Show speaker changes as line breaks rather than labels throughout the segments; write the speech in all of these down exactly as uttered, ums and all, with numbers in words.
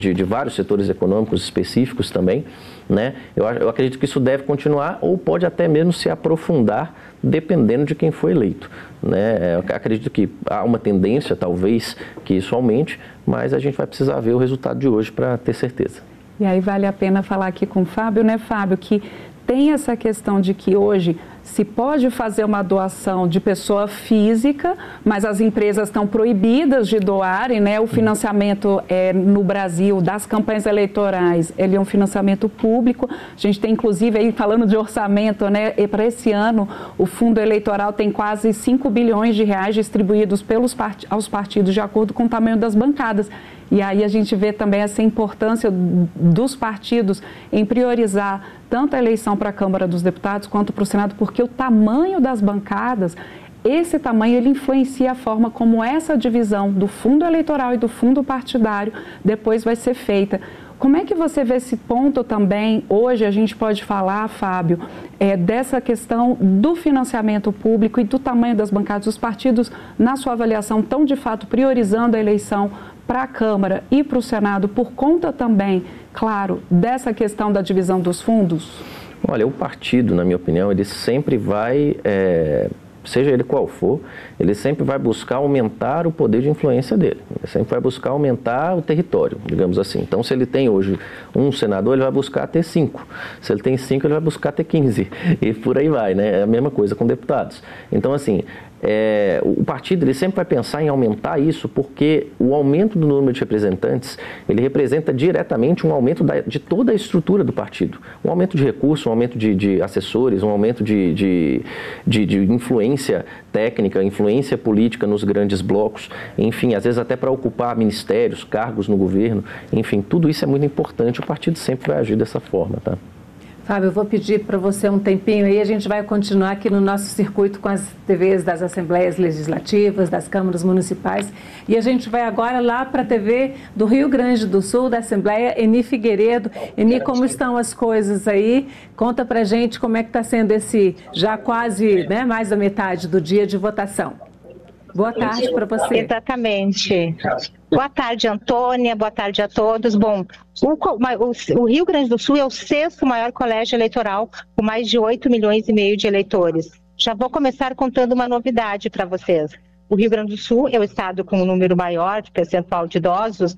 de, de vários setores econômicos específicos também, né? Eu, eu acredito que isso deve continuar ou pode até mesmo se aprofundar dependendo de quem for eleito, né? Eu acredito que há uma tendência, talvez, que isso aumente, mas a gente vai precisar ver o resultado de hoje para ter certeza.
E aí vale a pena falar aqui com o Fábio, né, Fábio, que tem essa questão de que hoje se pode fazer uma doação de pessoa física, mas as empresas estão proibidas de doarem, né? O financiamento é, no Brasil das campanhas eleitorais, ele é um financiamento público. A gente tem, inclusive, aí falando de orçamento, né? E para esse ano, o fundo eleitoral tem quase cinco bilhões de reais distribuídos pelos part... aos partidos de acordo com o tamanho das bancadas. E aí a gente vê também essa importância dos partidos em priorizar tanto a eleição para a Câmara dos Deputados quanto para o Senado, porque o tamanho das bancadas, esse tamanho, ele influencia a forma como essa divisão do fundo eleitoral e do fundo partidário depois vai ser feita. Como é que você vê esse ponto também? Hoje a gente pode falar, Fábio, é, dessa questão do financiamento público e do tamanho das bancadas. Os partidos, na sua avaliação, estão de fato priorizando a eleição para a Câmara e para o Senado por conta também, claro, dessa questão da divisão dos fundos?
Olha, o partido, na minha opinião, ele sempre vai... É... seja ele qual for, ele sempre vai buscar aumentar o poder de influência dele. Ele sempre vai buscar aumentar o território, digamos assim. Então, se ele tem hoje um senador, ele vai buscar ter cinco. Se ele tem cinco, ele vai buscar ter quinze. E por aí vai, né? É a mesma coisa com deputados. Então, assim, é, o partido ele sempre vai pensar em aumentar isso, porque o aumento do número de representantes, ele representa diretamente um aumento da, de toda a estrutura do partido. Um aumento de recursos, um aumento de, de assessores, um aumento de, de, de, de influência técnica, influência política nos grandes blocos, enfim, às vezes até para ocupar ministérios, cargos no governo, enfim, tudo isso é muito importante, o partido sempre vai agir dessa forma, tá?
Fábio, eu vou pedir para você um tempinho aí, a gente vai continuar aqui no nosso circuito com as T Vs das Assembleias Legislativas, das Câmaras Municipais, e a gente vai agora lá para a T V do Rio Grande do Sul, da Assembleia, Eni Figueiredo. Eni, como estão as coisas aí? Conta para a gente como é que está sendo esse, já quase, né, mais da metade do dia de votação. Boa tarde para você.
Exatamente. Boa tarde, Antônia. Boa tarde a todos. Bom, o, o, o Rio Grande do Sul é o sexto maior colégio eleitoral, com mais de oito milhões e meio de eleitores. Já vou começar contando uma novidade para vocês. O Rio Grande do Sul é o estado com um número maior de percentual de idosos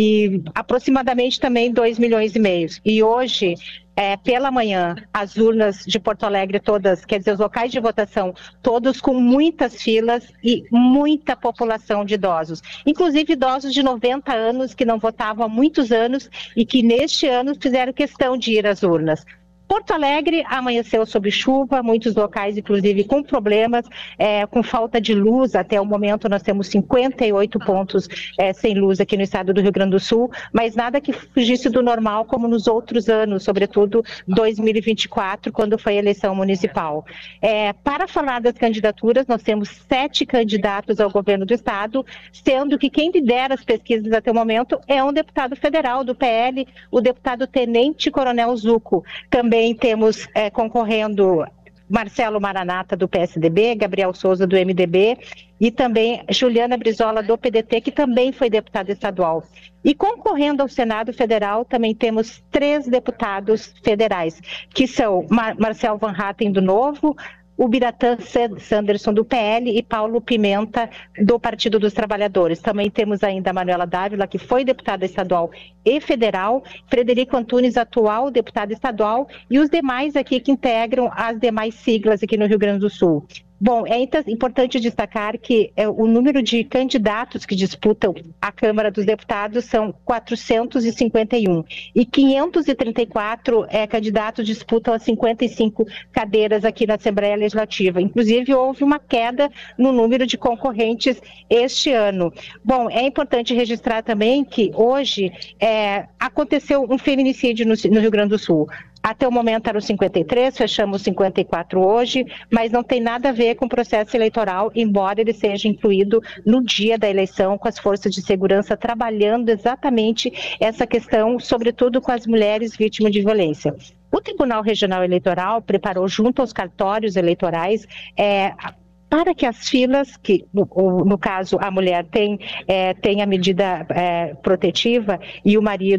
e aproximadamente também dois milhões e meio. E hoje, é, pela manhã, as urnas de Porto Alegre todas, quer dizer, os locais de votação, todos com muitas filas e muita população de idosos. Inclusive idosos de noventa anos que não votavam há muitos anos e que neste ano fizeram questão de ir às urnas. Porto Alegre amanheceu sob chuva, muitos locais, inclusive, com problemas, é, com falta de luz. Até o momento, nós temos cinquenta e oito pontos é, sem luz aqui no estado do Rio Grande do Sul, mas nada que fugisse do normal, como nos outros anos, sobretudo dois mil e vinte e quatro, quando foi a eleição municipal. É, para falar das candidaturas, nós temos sete candidatos ao governo do estado, sendo que quem lidera as pesquisas até o momento é um deputado federal do P L, o deputado Tenente Coronel Zucco. Também temos é, concorrendo Marcelo Maranata, do P S D B, Gabriel Souza, do M D B, e também Juliana Brizola, do P D T, que também foi deputada estadual. E concorrendo ao Senado Federal, também temos três deputados federais, que são Mar Marcel Van Hatten, do Novo, o Biratã Sanderson, do P L, e Paulo Pimenta, do Partido dos Trabalhadores. Também temos ainda a Manuela Dávila, que foi deputada estadual e federal, Frederico Antunes, atual deputado estadual, e os demais aqui que integram as demais siglas aqui no Rio Grande do Sul. Bom, é importante destacar que é, o número de candidatos que disputam a Câmara dos Deputados são quatrocentos e cinquenta e um e quinhentos e trinta e quatro é, candidatos disputam as cinquenta e cinco cadeiras aqui na Assembleia Legislativa. Inclusive, houve uma queda no número de concorrentes este ano. Bom, é importante registrar também que hoje é, aconteceu um feminicídio no, no Rio Grande do Sul. Até o momento eram cinquenta e três, fechamos cinquenta e quatro hoje, mas não tem nada a ver com o processo eleitoral, embora ele seja incluído no dia da eleição, com as forças de segurança trabalhando exatamente essa questão, sobretudo com as mulheres vítimas de violência. O Tribunal Regional Eleitoral preparou, junto aos cartórios eleitorais, é, para que as filas, que no, no caso a mulher tem, é, tem a medida é, protetiva e o marido